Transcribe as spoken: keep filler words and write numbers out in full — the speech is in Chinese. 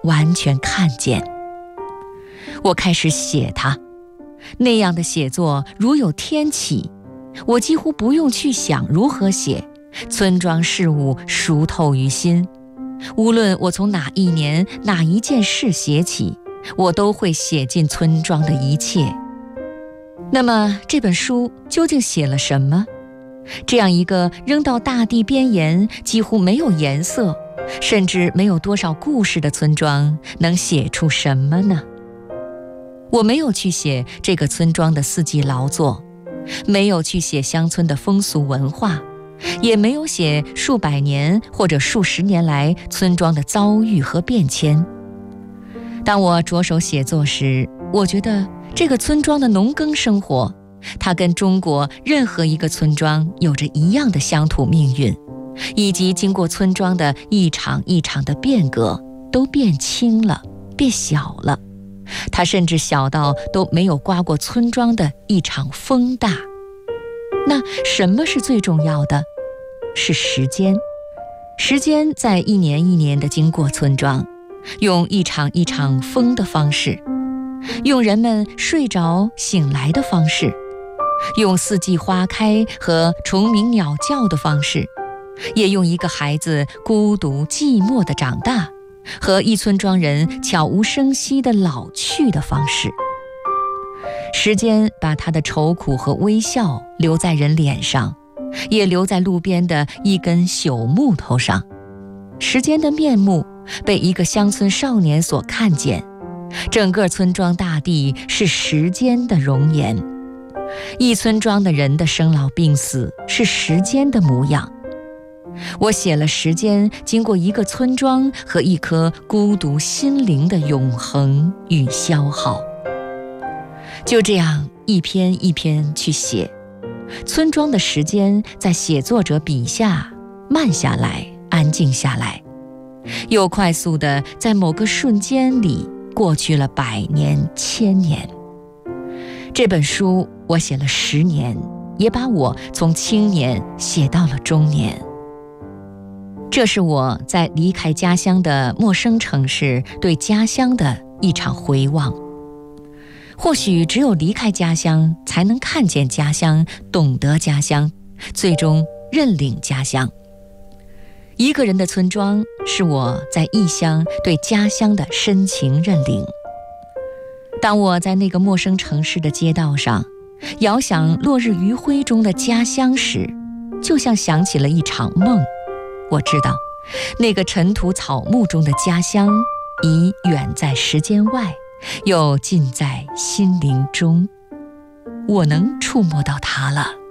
完全看见。我开始写它，那样的写作如有天启，我几乎不用去想如何写，村庄事物熟透于心。无论我从哪一年哪一件事写起，我都会写进村庄的一切。那么这本书究竟写了什么？这样一个扔到大地边沿，几乎没有颜色，甚至没有多少故事的村庄，能写出什么呢？我没有去写这个村庄的四季劳作，没有去写乡村的风俗文化，也没有写数百年或者数十年来村庄的遭遇和变迁。当我着手写作时，我觉得这个村庄的农耕生活，它跟中国任何一个村庄有着一样的乡土命运，以及经过村庄的一场一场的变革，都变轻了，变小了。它甚至小到都没有刮过村庄的一场风大。那什么是最重要的？是时间。时间在一年一年地经过村庄，用一场一场风的方式，用人们睡着醒来的方式，用四季花开和虫鸣鸟叫的方式，也用一个孩子孤独寂寞的长大和一村庄人悄无声息的老去的方式。时间把他的愁苦和微笑留在人脸上，也留在路边的一根朽木头上。时间的面目被一个乡村少年所看见，整个村庄大地是时间的容颜，一村庄的人的生老病死是时间的模样。我写了时间经过一个村庄和一颗孤独心灵的永恒与消耗。就这样一篇一篇去写，村庄的时间在写作者笔下慢下来，安静下来，又快速地在某个瞬间里过去了百年千年。这本书我写了十年，也把我从青年写到了中年。这是我在离开家乡的陌生城市对家乡的一场回望。或许只有离开家乡，才能看见家乡，懂得家乡，最终认领家乡。一个人的村庄，是我在异乡对家乡的深情认领。当我在那个陌生城市的街道上，遥想落日余晖中的家乡时，就像想起了一场梦。我知道，那个尘土草木中的家乡，已远在时间外，又近在心灵中。我能触摸到它了。